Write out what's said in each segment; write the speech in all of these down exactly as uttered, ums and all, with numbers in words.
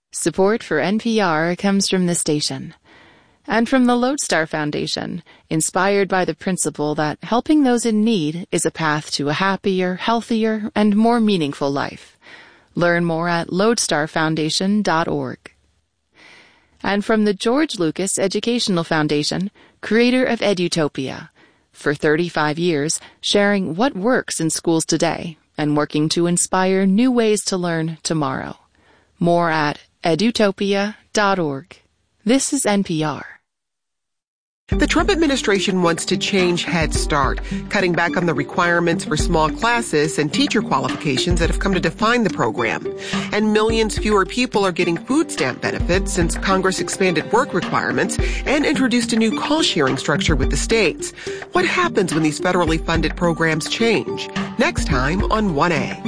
Support for N P R comes from the station and from the Lodestar Foundation, inspired by the principle that helping those in need is a path to a happier, healthier, and more meaningful life. Learn more at lodestar foundation dot org. And from the George Lucas Educational Foundation, creator of Edutopia, for thirty-five years, sharing what works in schools today and working to inspire new ways to learn tomorrow. More at edutopia dot org. This is N P R. The Trump administration wants to change Head Start, cutting back on the requirements for small classes and teacher qualifications that have come to define the program. And millions fewer people are getting food stamp benefits since Congress expanded work requirements and introduced a new call-sharing structure with the states. What happens when these federally funded programs change? Next time on one A.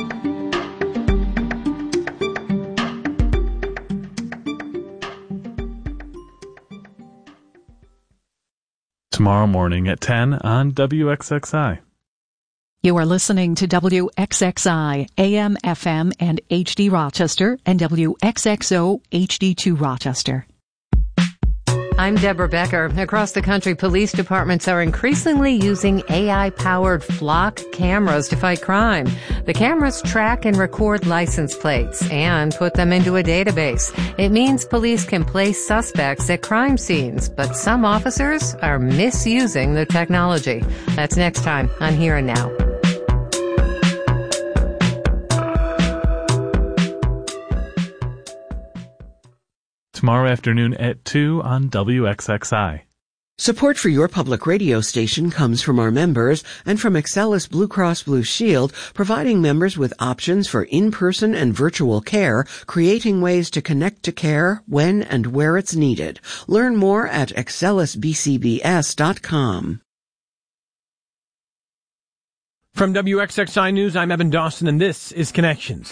Tomorrow morning at ten on W X X I. You are listening to W X X I, A M, F M, and H D Rochester, and W X X O, H D two Rochester. I'm Deborah Becker. Across the country, police departments are increasingly using A I-powered flock cameras to fight crime. The cameras track and record license plates and put them into a database. It means police can place suspects at crime scenes, but some officers are misusing the technology. That's next time on Here and Now. Tomorrow afternoon at two on W X X I. Support for your public radio station comes from our members and from Excellus Blue Cross Blue Shield, providing members with options for in-person and virtual care, creating ways to connect to care when and where it's needed. Learn more at excellus b c b s dot com. From W X X I News, I'm Evan Dawson, and this is Connections.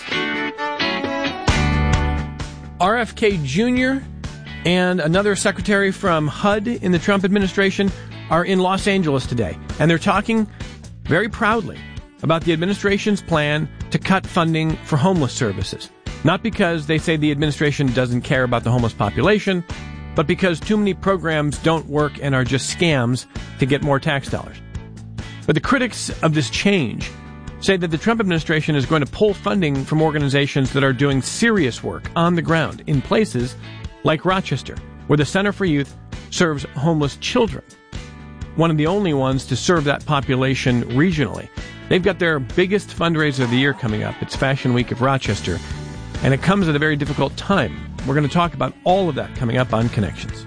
R F K Junior and another secretary from H U D in the Trump administration are in Los Angeles today, and they're talking very proudly about the administration's plan to cut funding for homeless services. Not because they say the administration doesn't care about the homeless population, but because too many programs don't work and are just scams to get more tax dollars. But the critics of this change say that the Trump administration is going to pull funding from organizations that are doing serious work on the ground in places like Rochester, where the Center for Youth serves homeless children, one of the only ones to serve that population regionally. They've got their biggest fundraiser of the year coming up. It's Fashion Week of Rochester, and it comes at a very difficult time. We're going to talk about all of that coming up on Connections.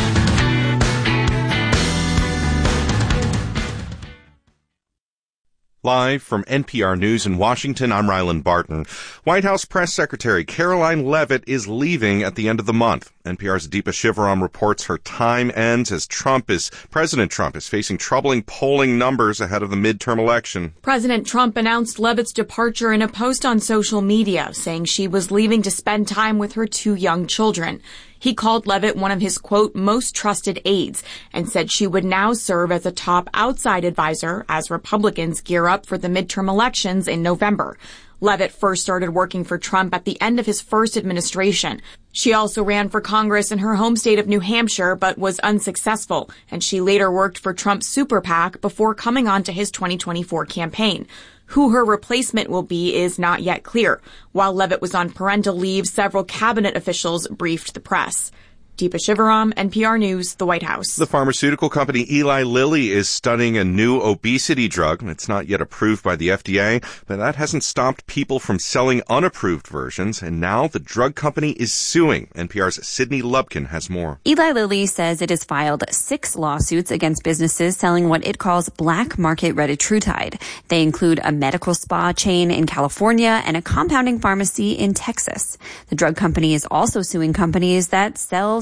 Live from N P R News in Washington, I'm Ryland Barton. White House Press Secretary Caroline Leavitt is leaving at the end of the month. N P R's Deepa Shivaram reports her time ends as Trump is, President Trump is facing troubling polling numbers ahead of the midterm election. President Trump announced Leavitt's departure in a post on social media, saying she was leaving to spend time with her two young children. He called Leavitt one of his, quote, most trusted aides and said she would now serve as a top outside advisor as Republicans gear up for the midterm elections in November. Leavitt first started working for Trump at the end of his first administration. She also ran for Congress in her home state of New Hampshire, but was unsuccessful, and she later worked for Trump's super PAC before coming on to his twenty twenty-four campaign. Who her replacement will be is not yet clear. While Leavitt was on parental leave, several cabinet officials briefed the press. Deepa Shivaram, N P R News, the White House. The pharmaceutical company Eli Lilly is studying a new obesity drug. It's not yet approved by the F D A, but that hasn't stopped people from selling unapproved versions, and now the drug company is suing. N P R's Sydney Lubkin has more. Eli Lilly says it has filed six lawsuits against businesses selling what it calls black market retatrutide. They include a medical spa chain in California and a compounding pharmacy in Texas. The drug company is also suing companies that sell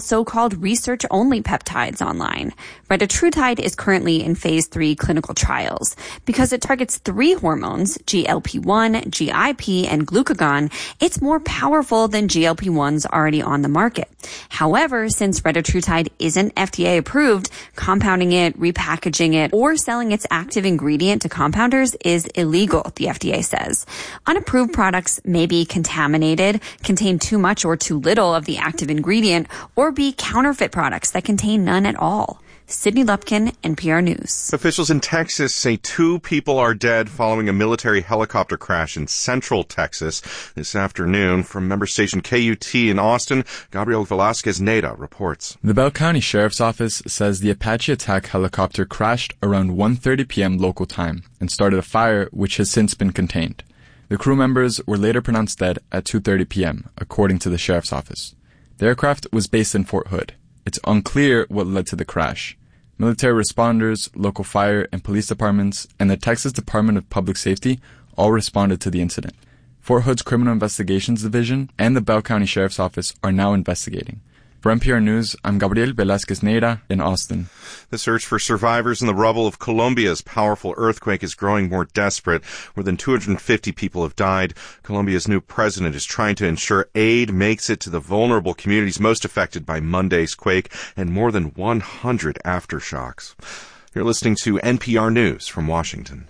so-called research-only peptides online. Retatrutide is currently in phase three clinical trials. Because it targets three hormones, G L P one, G I P, and glucagon, it's more powerful than G L P ones already on the market. However, since retatrutide isn't F D A approved, compounding it, repackaging it, or selling its active ingredient to compounders is illegal, the F D A says. Unapproved products may be contaminated, contain too much or too little of the active ingredient, or be counterfeit products that contain none at all. Sydney Lupkin, N P R News. Officials in Texas say two people are dead following a military helicopter crash in central Texas this afternoon. From member station K U T in Austin, Gabriel Velasquez Neda reports. The Bell County Sheriff's Office says the Apache attack helicopter crashed around one thirty p.m. local time and started a fire which has since been contained. The crew members were later pronounced dead at two thirty p.m., according to the Sheriff's Office. The aircraft was based in Fort Hood. It's unclear what led to the crash. Military responders, local fire and police departments, and the Texas Department of Public Safety all responded to the incident. Fort Hood's Criminal Investigations Division and the Bell County Sheriff's Office are now investigating. For N P R News, I'm Gabriel Velasquez Neira in Austin. The search for survivors in the rubble of Colombia's powerful earthquake is growing more desperate. More than two hundred fifty people have died. Colombia's new president is trying to ensure aid makes it to the vulnerable communities most affected by Monday's quake and more than one hundred aftershocks. You're listening to N P R News from Washington.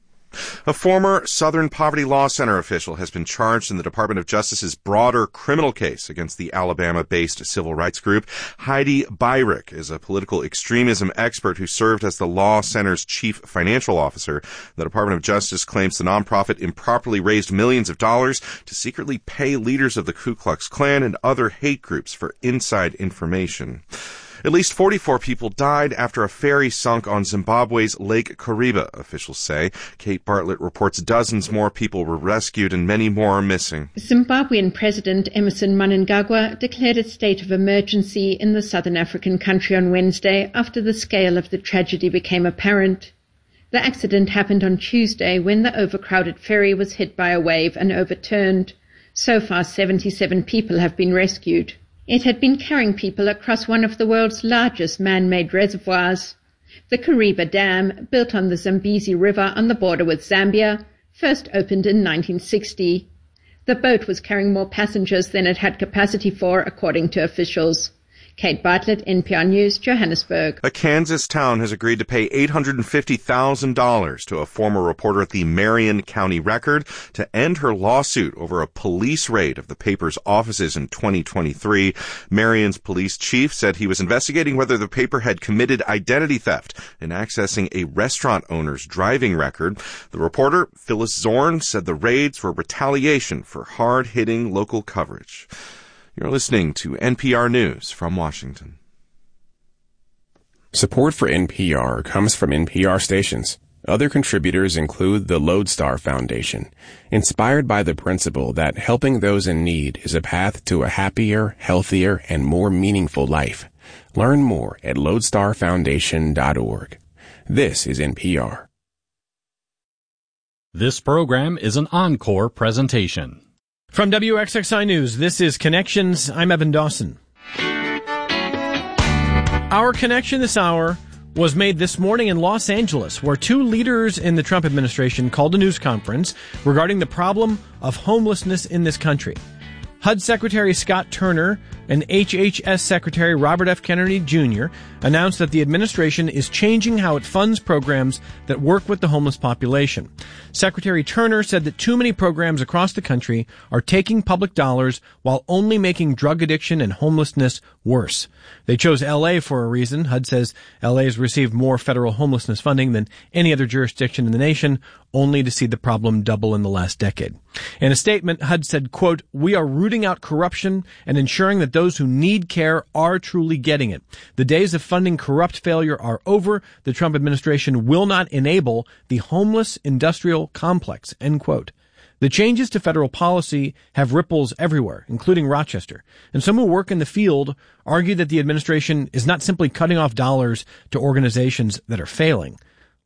A former Southern Poverty Law Center official has been charged in the Department of Justice's broader criminal case against the Alabama-based civil rights group. Heidi Beirich is a political extremism expert who served as the law center's chief financial officer. The Department of Justice claims the nonprofit improperly raised millions of dollars to secretly pay leaders of the Ku Klux Klan and other hate groups for inside information. At least forty-four people died after a ferry sunk on Zimbabwe's Lake Kariba, officials say. Kate Bartlett reports dozens more people were rescued and many more are missing. Zimbabwean President Emmerson Mnangagwa declared a state of emergency in the southern African country on Wednesday after the scale of the tragedy became apparent. The accident happened on Tuesday when the overcrowded ferry was hit by a wave and overturned. So far, seventy-seven people have been rescued. It had been carrying people across one of the world's largest man-made reservoirs. The Kariba Dam, built on the Zambezi River on the border with Zambia, first opened in nineteen sixty. The boat was carrying more passengers than it had capacity for, according to officials. Kate Bartlett, N P R News, Johannesburg. A Kansas town has agreed to pay eight hundred fifty thousand dollars to a former reporter at the Marion County Record to end her lawsuit over a police raid of the paper's offices in twenty twenty-three. Marion's police chief said he was investigating whether the paper had committed identity theft in accessing a restaurant owner's driving record. The reporter, Phyllis Zorn, said the raids were retaliation for hard-hitting local coverage. You're listening to N P R News from Washington. Support for N P R comes from N P R stations. Other contributors include the Lodestar Foundation, inspired by the principle that helping those in need is a path to a happier, healthier, and more meaningful life. Learn more at lodestar foundation dot org. This is N P R. This program is an encore presentation. From W X X I News, this is Connections. I'm Evan Dawson. Our connection this hour was made this morning in Los Angeles, where two leaders in the Trump administration called a news conference regarding the problem of homelessness in this country. H U D Secretary Scott Turner and H H S Secretary Robert F. Kennedy Junior announced that the administration is changing how it funds programs that work with the homeless population. Secretary Turner said that too many programs across the country are taking public dollars while only making drug addiction and homelessness worse. They chose L A for a reason. H U D says L A has received more federal homelessness funding than any other jurisdiction in the nation, only to see the problem double in the last decade. In a statement, H U D said, quote, "We are rooting out corruption and ensuring that those who need care are truly getting it. The days of funding corrupt failure are over. The Trump administration will not enable the homeless industrial complex," end quote. The changes to federal policy have ripples everywhere, including Rochester. And some who work in the field argue that the administration is not simply cutting off dollars to organizations that are failing.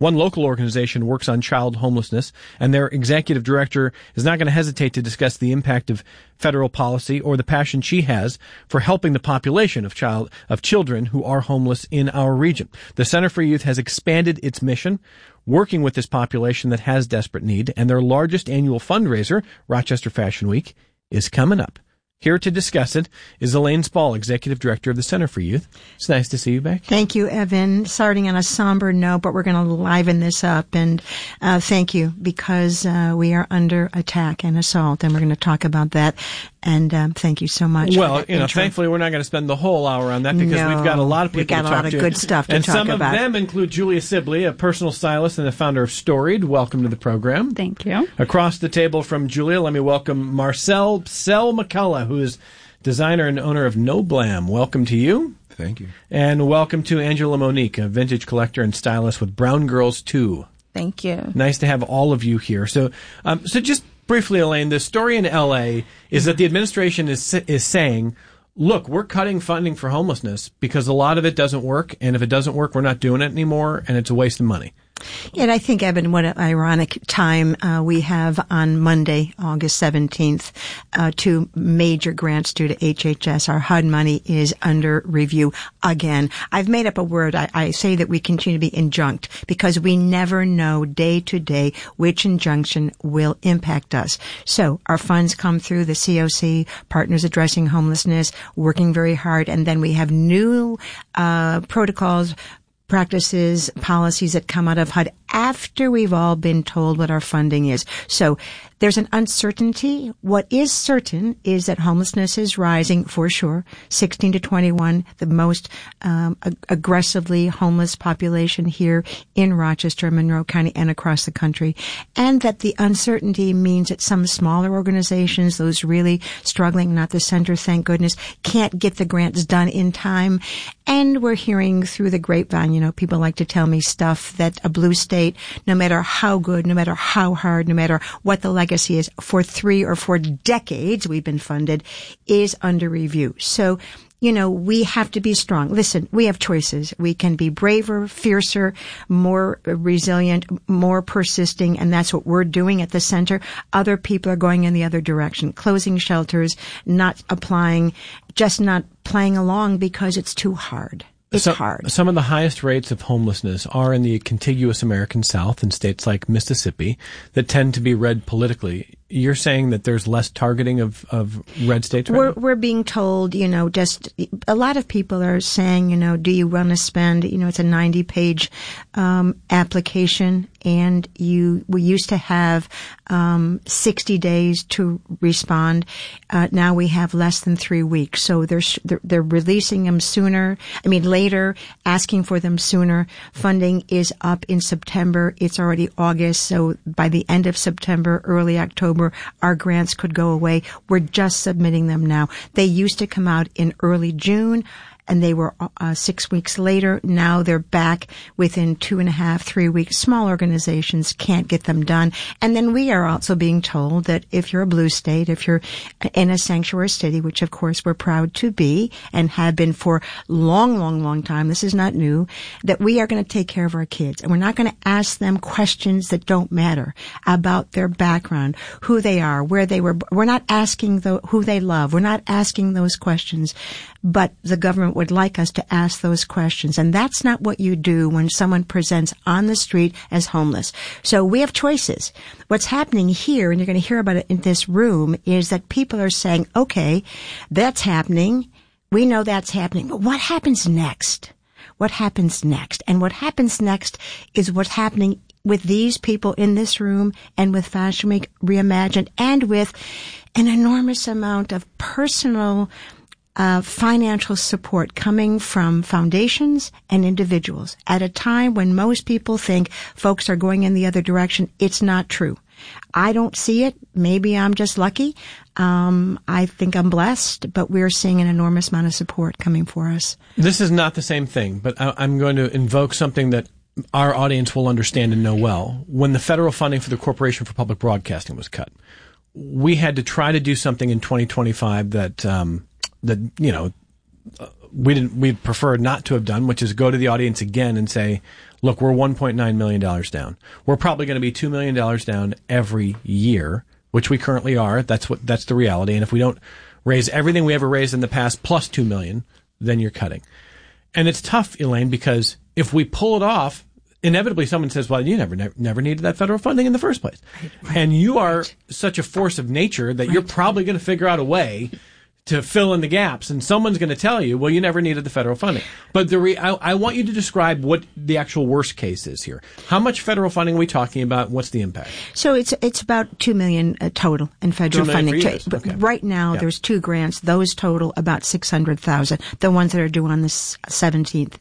One local organization works on child homelessness, and their executive director is not going to hesitate to discuss the impact of federal policy or the passion she has for helping the population of child of children who are homeless in our region. The Center for Youth has expanded its mission, working with this population that has desperate need, and their largest annual fundraiser, Rochester Fashion Week, is coming up. Here to discuss it is Elaine Spall, Executive Director of the Center for Youth. It's nice to see you back. Thank you, Evan. Starting on a somber note, but we're going to liven this up. And uh, thank you, because uh, we are under attack and assault, and we're going to talk about that. And um, thank you so much. Well, you know, intro. Thankfully, we're not going to spend the whole hour on that because no, we've got a lot of people we've got to a talk lot of to. good stuff to and talk some about. of them include Julia Sibley, a personal stylist and the founder of Storied. Welcome to the program. Thank you. Across the table from Julia, let me welcome Marcel Psell McCullough, who is designer and owner of No Blam. Welcome to you. Thank you. And welcome to Angela Monique, a vintage collector and stylist with Brown Girls two. Thank you. Nice to have all of you here. So, um, so just briefly, Elaine, the story in L A is that the administration is is saying, look, we're cutting funding for homelessness because a lot of it doesn't work, and if it doesn't work, we're not doing it anymore, and it's a waste of money. And I think, Evan, what an ironic time uh, we have on Monday, August seventeenth, uh, two major grants due to H H S. Our H U D money is under review again. I've made up a word. I, I say that we continue to be injunct because we never know day to day which injunction will impact us. So our funds come through the C O C, Partners Addressing Homelessness, working very hard, and then we have new uh protocols, practices, policies that come out of H U D after we've all been told what our funding is. So there's an uncertainty. What is certain is that homelessness is rising for sure. sixteen to twenty-one, the most um, ag- aggressively homeless population here in Rochester, Monroe County, and across the country. And that the uncertainty means that some smaller organizations, those really struggling, not the center, thank goodness, can't get the grants done in time. And we're hearing through the grapevine, you know, people like to tell me stuff that a blue state, no matter how good, no matter how hard, no matter what the legacy is, for three or four decades we've been funded, is under review. So, you know, we have to be strong. Listen, we have choices. We can be braver, fiercer, more resilient, more persisting, and that's what we're doing at the center. Other people are going in the other direction, closing shelters, not applying, just not playing along because it's too hard. It's so, hard. Some of the highest rates of homelessness are in the contiguous American South in states like Mississippi that tend to be red politically. You're saying that there's less targeting of, of red states right we're, now? We're being told, you know, just a lot of people are saying, you know, do you want to spend, you know, it's a ninety page um, application, and you, we used to have um, sixty days to respond. Uh, now we have less than three weeks. So they're, they're, they're releasing them sooner. I mean, later, asking for them sooner. Funding is up in September. It's already August. So by the end of September, early October, our grants could go away. We're just submitting them now. They used to come out in early June, and they were uh, six weeks later. Now they're back within two and a half, three weeks. Small organizations can't get them done. And then we are also being told that if you're a blue state, if you're in a sanctuary city, which of course we're proud to be and have been for long, long, long time, this is not new, that we are going to take care of our kids. And we're not going to ask them questions that don't matter about their background, who they are, where they were. We're not asking the, who they love. We're not asking those questions. But the government would like us to ask those questions. And that's not what you do when someone presents on the street as homeless. So we have choices. What's happening here, and you're going to hear about it in this room, is that people are saying, okay, that's happening. We know that's happening. But what happens next? What happens next? And what happens next is what's happening with these people in this room and with Fashion Week Reimagined and with an enormous amount of personal Uh, financial support coming from foundations and individuals at a time when most people think folks are going in the other direction. It's not true. I don't see it. Maybe I'm just lucky. Um, I think I'm blessed, but we're seeing an enormous amount of support coming for us. This is not the same thing, but I, I'm going to invoke something that our audience will understand and know well. When the federal funding for the Corporation for Public Broadcasting was cut, we had to try to do something in twenty twenty-five that, um, that, you know, we didn't, we'd prefer not to have done, which is go to the audience again and say, look, we're one point nine million dollars down. We're probably going to be two million dollars down every year, which we currently are. That's what, that's the reality. And if we don't raise everything we ever raised in the past plus two million dollars, then you're cutting. And it's tough, Elaine, because if we pull it off, inevitably someone says, well, you never, never, never needed that federal funding in the first place. Right, right, and you are right. such a force of nature that right. you're probably going to figure out a way to fill in the gaps. And someone's going to tell you, well, you never needed the federal funding. But the re- I, I want you to describe what the actual worst case is here. How much federal funding are we talking about? What's the impact? So it's it's about two million dollars uh, total in federal funding. But okay. right now, yeah. there's two grants. Those total about six hundred thousand dollars, the ones that are due on the seventeenth.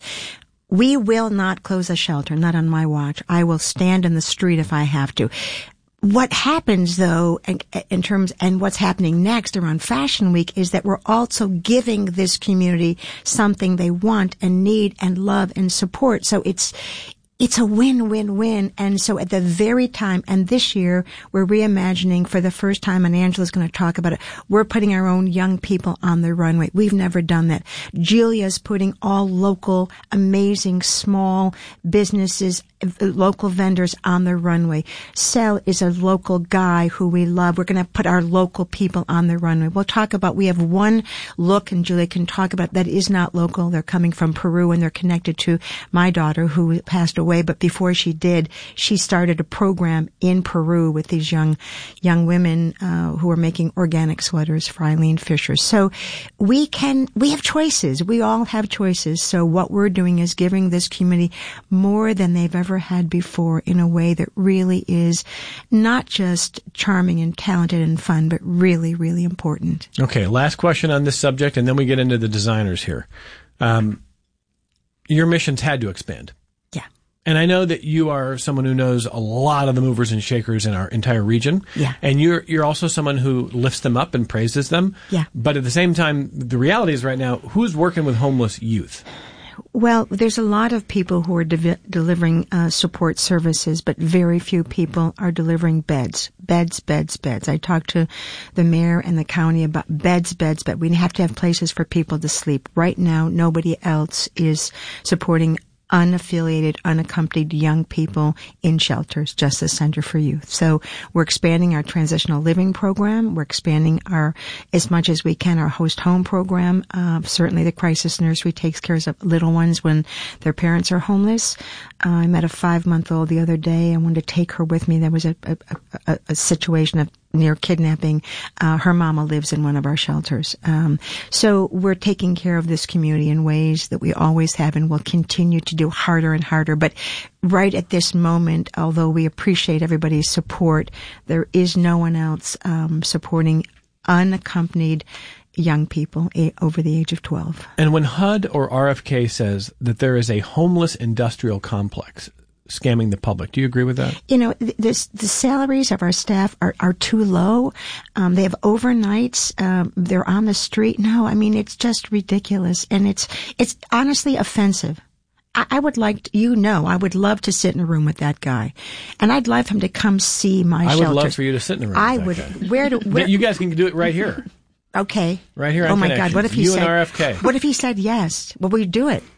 We will not close a shelter, not on my watch. I will stand in the street if I have to. What happens, though, in terms, and what's happening next around Fashion Week is that we're also giving this community something they want and need and love and support. So it's, it's a win-win-win. And so at the very time, and this year, we're reimagining for the first time, and Angela's going to talk about it, we're putting our own young people on the runway. We've never done that. Julia's putting all local, amazing, small businesses, local vendors on the runway. Sel is a local guy who we love. We're going to put our local people on the runway. We'll talk about, we have one look, and Julia can talk about, that is not local. They're coming from Peru, and they're connected to my daughter who passed away. But before she did, she started a program in Peru with these young, young women, uh, who are making organic sweaters for Eileen Fisher. So we can, we have choices. We all have choices. So what we're doing is giving this community more than they've ever had before in a way that really is not just charming and talented and fun, but really, really important. Okay, last question on this subject, and then we get into the designers here. Um, your missions had to expand. Yeah. And I know that you are someone who knows a lot of the movers and shakers in our entire region. Yeah. And you're you're also someone who lifts them up and praises them. Yeah. But at the same time, the reality is right now, who's working with homeless youth? Well, there's a lot of people who are de- delivering uh, support services, but very few people are delivering beds. Beds, beds, beds. I talked to the mayor and the county about beds, beds, but we have to have places for people to sleep. Right now, nobody else is supporting unaffiliated, unaccompanied young people in shelters, Justice Center for Youth. So we're expanding our transitional living program. We're expanding our, as much as we can, our host home program. Uh, certainly the crisis nursery takes care of little ones when their parents are homeless. Uh, I met a five-month-old the other day. I wanted to take her with me. There was a, a, a, a situation of near kidnapping. Uh, her mama lives in one of our shelters. Um, so we're taking care of this community in ways that we always have and will continue to do harder and harder. But right at this moment, although we appreciate everybody's support, there is no one else um, supporting unaccompanied young people over the age of twelve. And when H U D or R F K says that there is a homeless industrial complex scamming the public, do you agree with that? You know, this, the salaries of our staff are, are too low. Um, they have overnights. Um, they're on the street. No, I mean, it's just ridiculous. And it's, it's honestly offensive. I, I would like to, you know, I would love to sit in a room with that guy. And I'd love him to come see my shelter. I would love for you to sit in a room I with would, that guy. where do, where? You guys can do it right here. Okay. Right here on Oh my Connections. God, what if he you said, and R F K. What if he said yes? Well, we do it.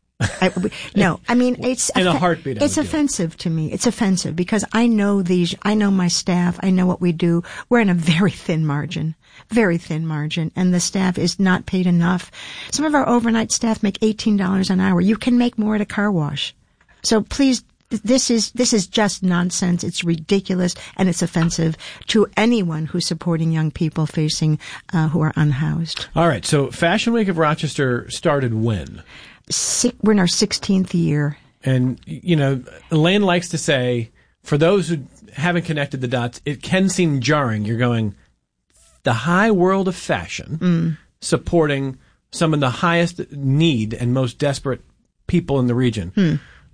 I, we, no, I mean, it's, in a heartbeat, I it's would do offensive it. to me. It's offensive because I know these, I know my staff. I know what we do. We're in a very thin margin, very thin margin, and the staff is not paid enough. Some of our overnight staff make eighteen dollars an hour. You can make more at a car wash. So please, this is, this is just nonsense. It's ridiculous and it's offensive to anyone who's supporting young people facing, uh, who are unhoused. All right. So Fashion Week of Rochester started when? We're in our sixteenth year. And, you know, Elaine likes to say, for those who haven't connected the dots, it can seem jarring. You're going, the high world of fashion, mm. supporting some of the highest need and most desperate people in the region. Hmm.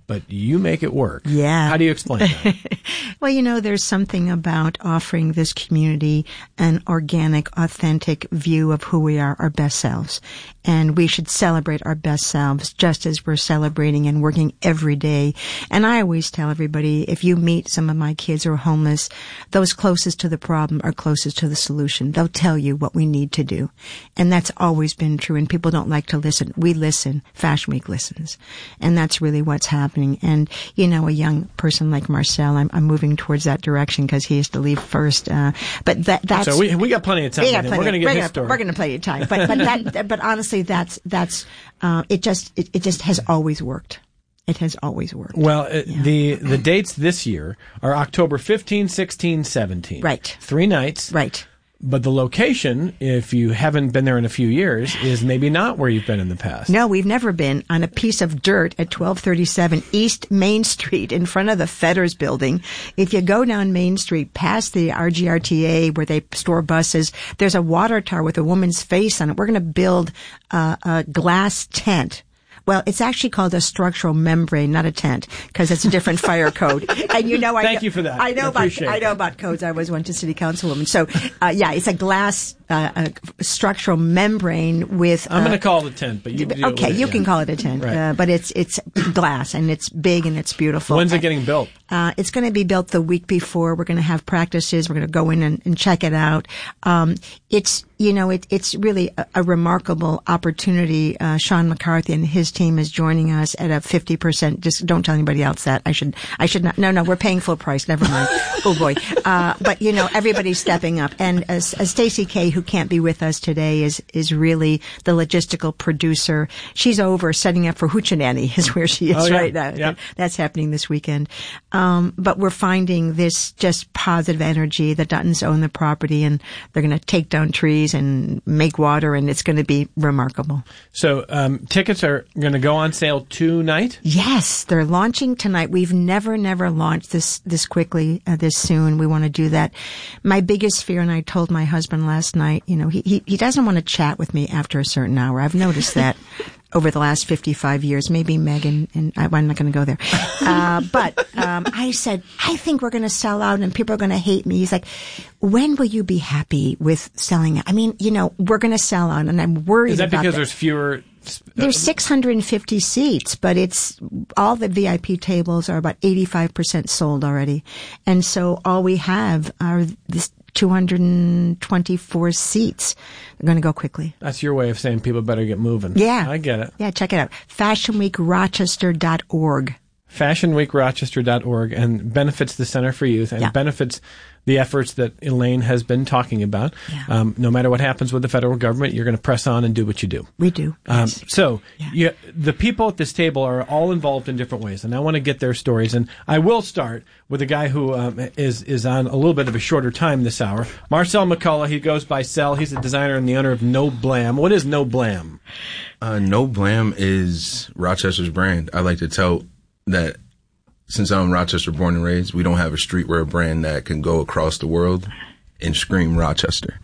but you make it work. Yeah. How do you explain that? Well, you know, there's something about offering this community an organic, authentic view of who we are, our best selves. And we should celebrate our best selves just as we're celebrating and working every day. And I always tell everybody, if you meet some of my kids who are homeless, those closest to the problem are closest to the solution. They'll tell you what we need to do. And that's always been true. And people don't like to listen. We listen. Fashion Week listens. And that's really what's happening. And, you know, a young person like Marcel, I'm, I'm moving towards that direction because he has to leave first. Uh, but that, that's... So we, we got plenty of time. We got We're going to get his story. We're going to plenty of time. But, but that, but honestly, that's, that's, uh, it just, it, it just has always worked. It has always worked. Well, uh, yeah. the the dates this year are October fifteenth, sixteenth, seventeenth. Right. Three nights. Right. But the location, if you haven't been there in a few years, is maybe not where you've been in the past. No, we've never been on a piece of dirt at twelve thirty-seven East Main Street in front of the Fetters building. If you go down Main Street past the R G R T A where they store buses, there's a water tower with a woman's face on it. We're going to build uh, a glass tent. Well, it's actually called a structural membrane, not a tent, because it's a different fire code. And you know, I Thank know, you for that. I know I about appreciate I know that. about codes. I was once a city councilwoman. So, uh, yeah, it's a glass uh, a structural membrane with. I'm uh, going to call it a tent, but you deal okay, with it, you yeah. can call it a tent, Right. uh, but it's it's glass and it's big and it's beautiful. When's it getting built? Uh, it's going to be built the week before. We're going to have practices. We're going to go in and, and check it out. Um, it's, you know, it, it's really a, a remarkable opportunity. Uh, Sean McCarthy and his team is joining us at a fifty percent. Just don't tell anybody else that. I should, I should not. No, no, we're paying full price. Never mind. Oh boy. Uh, but you know, everybody's stepping up. And as, as Stacey Kay, who can't be with us today, is, is really the logistical producer. She's over setting up for Hoochie is where she is Oh, yeah. right now. Yeah. That's happening this weekend. Um, but we're finding this just positive energy. The Duttons own the property and they're going to take down trees and make water, and it's going to be remarkable. So um, tickets are going to go on sale tonight? Yes, they're launching tonight. We've never, never launched this this quickly, uh, this soon. We want to do that. My biggest fear, and I told my husband last night, you know, he, he, he doesn't want to chat with me after a certain hour. I've noticed that. Over the last fifty-five years, maybe Megan, and I, I'm not going to go there. Uh, but um, I said, I think we're going to sell out and people are going to hate me. He's like, when will you be happy with selling out? I mean, you know, we're going to sell out, and I'm worried Is that about because that. there's fewer... There's six hundred fifty seats, but it's all the V I P tables are about eighty-five percent sold already. And so all we have are this two hundred twenty-four seats. They're going to go quickly. That's your way of saying people better get moving. Yeah. I get it. Yeah, check it out. fashion week rochester dot org. fashion week rochester dot org, and benefits the Center for Youth and Yeah. benefits the efforts that Elaine has been talking about. Yeah. Um, no matter what happens with the federal government, you're going to press on and do what you do. We do. Um, yes. so you, the people at this table are all involved in different ways, and I want to get their stories. And I will start with a guy who um, is is on a little bit of a shorter time this hour. Marcel McCullough. He goes by Cell. He's a designer and the owner of No Blam. What is No Blam? Uh, No Blam is Rochester's brand. I like to tell that since I'm Rochester born and raised, we don't have a streetwear brand that can go across the world and scream Rochester.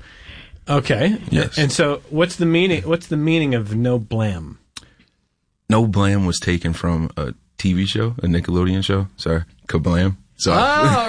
Okay. Yes. And so, what's the meaning? What's the meaning of No Blam? No Blam was taken from a T V show, a Nickelodeon show. Sorry, Kablam. So, Oh,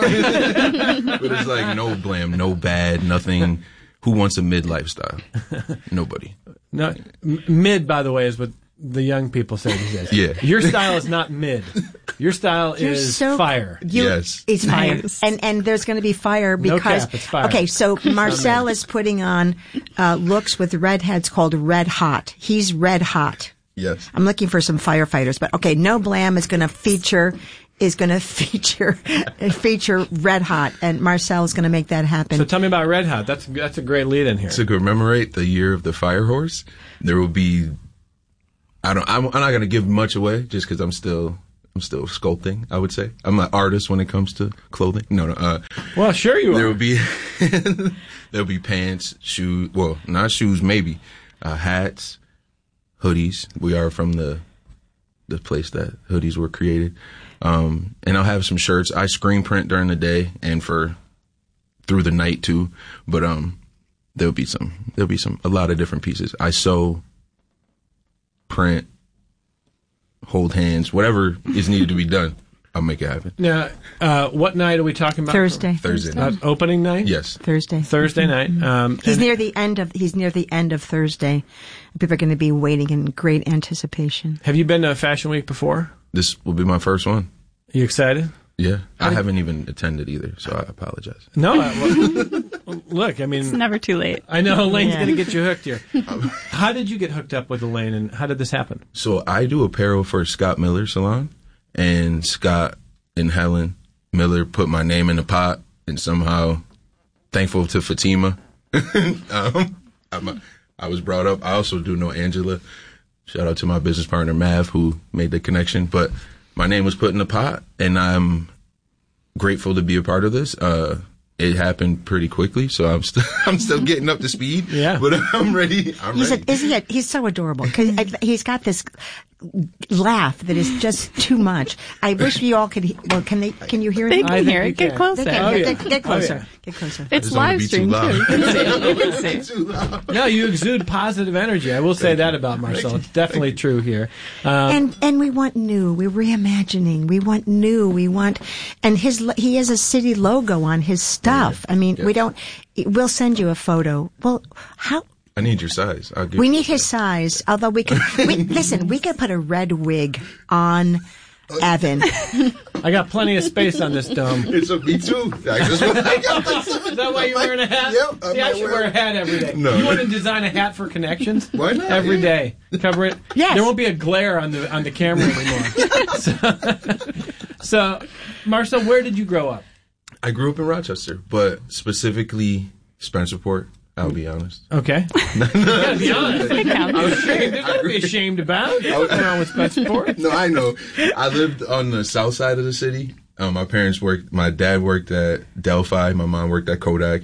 but it's like no blam, no bad, nothing. Who wants a mid lifestyle? Nobody. No, m- mid, by the way, is what the young people say these days. Yeah. Your style is not mid. Your style You're is so- fire. You- Yes. It's fire. Nice. And and there's going to be fire No because cap, it's fire. okay, so Marcel Amen. is putting on uh looks with redheads called Red Hot. He's red hot. Yes. I'm looking for some firefighters, but okay, No Blam is going to feature is going to feature feature Red Hot, and Marcel is going to make that happen. So tell me about Red Hot. That's that's a great lead in here. To commemorate the year of the fire horse, there will be. I don't. I'm, I'm not going to give much away just because I'm still. I'm still sculpting. I would say I'm an artist when it comes to clothing. No, no. Uh, well, sure you there are. will be. There'll be pants, shoes. Well, not shoes, maybe uh, hats, hoodies. We are from the the place that hoodies were created, um, and I'll have some shirts. I screen print during the day and for through the night too. But um, there'll be some. There'll be some. A lot of different pieces. I sew, print, hold hands, whatever is needed to be done. I'll make it happen. Now, uh, what night are we talking about? Thursday. Thursday. Uh, opening night? Yes. Thursday. Thursday night. Um, He's and- near the end of he's near the end of Thursday. People are going to be waiting in great anticipation. Have you been to Fashion Week before? This will be my first one. Are you excited? Yeah. How I did- haven't even attended either, so I apologize. No. I, well, look, I mean, It's never too late. I know Elaine's Yeah. going to get you hooked here. How did you get hooked up with Elaine, and how did this happen? So I do apparel for Scott Miller Salon, and Scott and Helen Miller put my name in the pot, and somehow, thankful to Fatima, um, I'm, I was brought up. I also do know Angela. Shout out to my business partner Mav, who made the connection. But my name was put in the pot, and I'm grateful to be a part of this. Uh, it happened pretty quickly, so I'm still I'm still getting up to speed. Yeah, but I'm ready. I'm He's ready. a, is he a, he's so adorable because he's got this laugh that is just too much. I wish you all could. he- Well, can they? Can you hear They him? can hear it. Get closer. They can. Oh, Get- yeah. get, get closer. Oh, yeah. Get closer. It's live stream too. You can see. You can see. No, you exude positive energy. I will say that about Marcel. It's definitely true here. Um, and and we want new. We're reimagining. We want new. We want, and his lo- he has a city logo on his stuff. I mean, we don't. We'll send you a photo. Well, how? I need your size. I'll give We you need his size. Although we can, we, listen, we could put a red wig on Evan. I got plenty of space on this dome. It's a me too. I just, Is that why you're wearing a hat? Yep, I See, I might should wear- wear a hat every day. No. You want to design a hat for connections? Why not? Every Yeah. day, cover it. Yes. There won't be a glare on the on the camera anymore. so, so, Marcel, where did you grow up? I grew up in Rochester, but specifically Spencerport. I'll be honest. Okay. You gotta be honest. It counts. I was ashamed. There's nothing to be ashamed about. What's wrong with Spencerport? No, I know. I lived on the south side of the city. Um, my parents worked. My dad worked at Delphi. My mom worked at Kodak.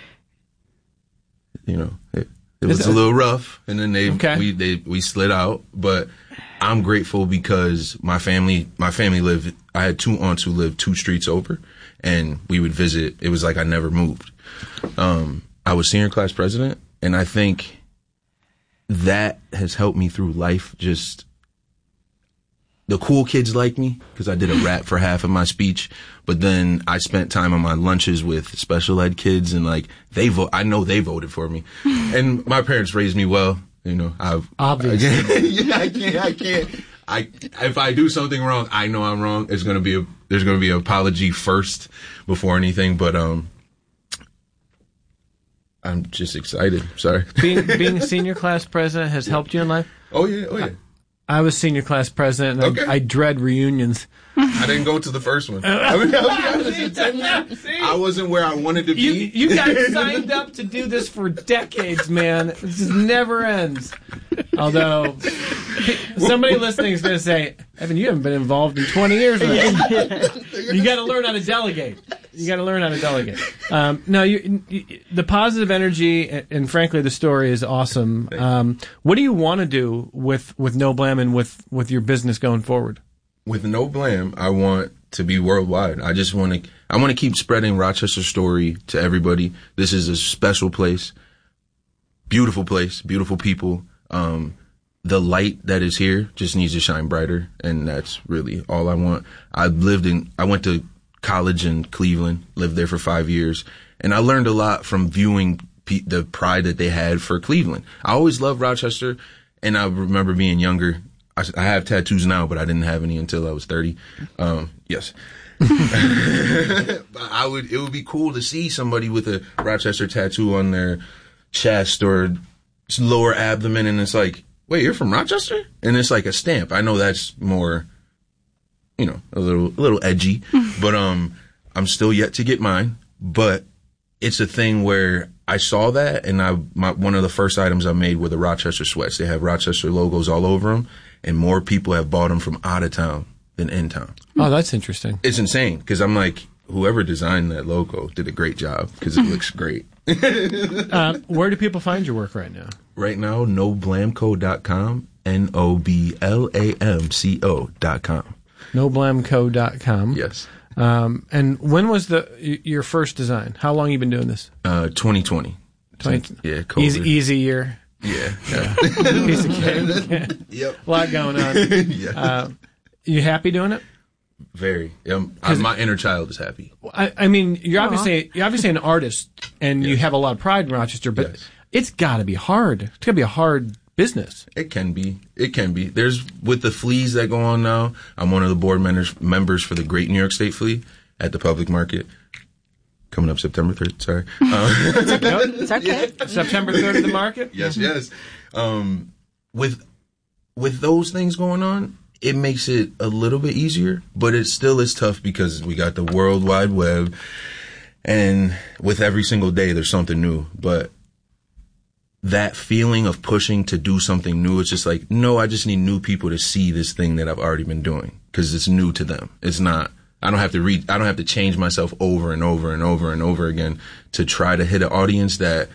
You know, it, it was Is a it- little rough, and then they Okay. we they we slid out. But I'm grateful because my family my family lived. I had two aunts who lived two streets over, and we would visit. It was like I never moved. Um, I was senior class president, and I think that has helped me through life. Just the cool kids like me because I did a rap for half of my speech, but then I spent time on my lunches with special ed kids, and like they vote. I know they voted for me, and my parents raised me well. You know, I've Obviously. yeah, I can't. I can't. I if I do something wrong, I know I'm wrong. It's gonna be a there's gonna be an apology first before anything, but um. I'm just excited. Sorry. Being being senior class president has helped you in life. Oh yeah, oh yeah. I was senior class president, and Okay. I, I dread reunions. I didn't go to the first one. I, mean, I'll be honest, it's ten years. I wasn't where I wanted to be. You you guys signed up to do this for decades, man. This just never ends. Although somebody listening is going to say, "Evan, you haven't been involved in twenty years." You got to learn how to delegate. You got to learn how to delegate. Um, no, you, you, the positive energy and, and frankly, the story is awesome. Um, what do you want to do with with No Blam and with with your business going forward? With No Blam, I want to be worldwide. I just want to. I want to keep spreading Rochester's story to everybody. This is a special place, beautiful place, beautiful people. Um, the light that is here just needs to shine brighter, and that's really all I want. I lived in. I went to college in Cleveland, lived there for five years, and I learned a lot from viewing pe- the pride that they had for Cleveland. I always loved Rochester, and I remember being younger. I, I have tattoos now, but I didn't have any until I was thirty. Um, yes. I would, it would be cool to see somebody with a Rochester tattoo on their chest or lower abdomen, and it's like, wait, you're from Rochester? And it's like a stamp. I know that's more, you know, a little, a little edgy, but, um, I'm still yet to get mine, but it's a thing where I saw that, and I, my, one of the first items I made were the Rochester sweats. They have Rochester logos all over them, and more people have bought them from out of town than in town. Oh, that's interesting. It's insane, because I'm like, whoever designed that logo did a great job, because it looks great. um, where do people find your work right now? Right now, no blamco dot com, N O B L A M C O dot com. no blam co dot com. Yes. Um, and when was the y- your first design? How long you been doing this? Uh, twenty twenty. twenty Yeah, COVID. Easy, easy year. Yeah. yeah. Piece of cake. Yep. A lot going on. yeah. Uh, you happy doing it? Very. Um, I, my inner child is happy. I, I mean, you're Aww. obviously you're obviously an artist, and yes. you have a lot of pride in Rochester, but yes. it's got to be hard. It's got to be a hard business. It can be. It can be. There's with the fleas that go on now. I'm one of the board members members for the Great New York State Flea at the public market. Coming up September third. Sorry. Um, it's okay. It's okay. Yeah. September third at the market. Yes, yes. Um, with with those things going on, it makes it a little bit easier, but it still is tough because we got the World Wide Web, and with every single day there's something new. But that feeling of pushing to do something new, it's just like, no, I just need new people to see this thing that I've already been doing because it's new to them. It's not. I don't have to read. I don't have to change myself over and over and over and over again to try to hit an audience that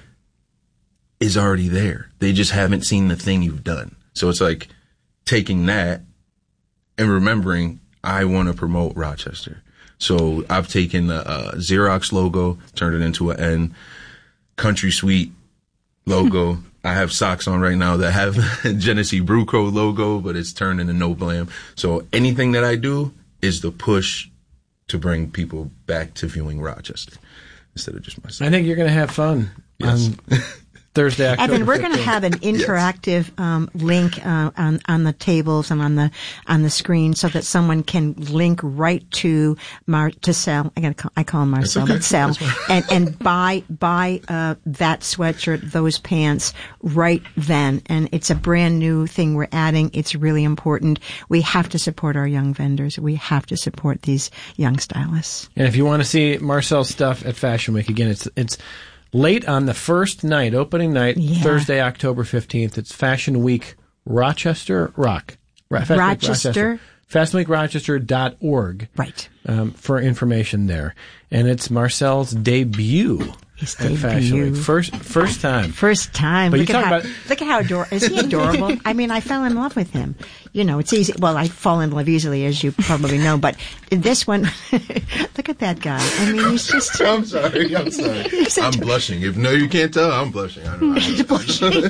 is already there. They just haven't seen the thing you've done. So it's like taking that and remembering I want to promote Rochester. So I've taken the uh, Xerox logo, turned it into an N, Country Sweet logo. I have socks on right now that have Genesee Brew Co. logo, but it's turned into No Blam. So anything that I do is the push to bring people back to viewing Rochester instead of just myself. I think you're going to have fun yes. on Thursday, October Evan, we're going to have an interactive yes. um, link uh, on on the tables and on the on the screen so that someone can link right to Mar to Sal. I got call, I call him Marcel, okay. but Sal, and and buy buy uh, that sweatshirt, those pants right then. And it's a brand new thing we're adding. It's really important. We have to support our young vendors. We have to support these young stylists. And if you want to see Marcel's stuff at Fashion Week, again, it's it's. late on the first night, opening night, yeah. Thursday, October fifteenth. It's Fashion Week Rochester Rock. Ra- Fashion Rochester. Week Rochester. fashion week rochester dot org. Right. Um, for information there. And it's Marcel's debut. His at Fashion Week. First, first time. First time. But look, you at how, about... look at how adorable. Is he adorable? I mean, I fell in love with him. You know, it's easy. Well, I fall in love easily, as you probably know. But this one, look at that guy. I mean, he's just. I'm sorry. I'm sorry. I'm blushing. If no, you can't tell, I'm blushing. I don't know. He's blushing.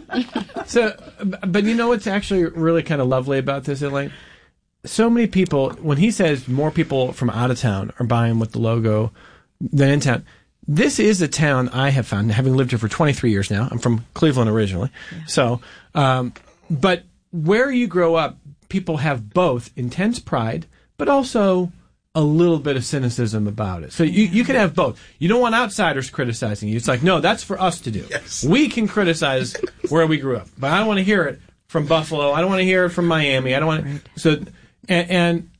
So, but you know what's actually really kind of lovely about this, Elaine? So many people, when he says more people from out of town are buying with the logo than in town, this is a town I have found, having lived here for twenty-three years now. I'm from Cleveland originally. Yeah. So, um, but where you grow up, people have both intense pride, but also a little bit of cynicism about it. So you, you can have both. You don't want outsiders criticizing you. It's like, no, that's for us to do. Yes. We can criticize where we grew up, but I don't want to hear it from Buffalo. I don't want to hear it from Miami. I don't want to. Right. So, and, and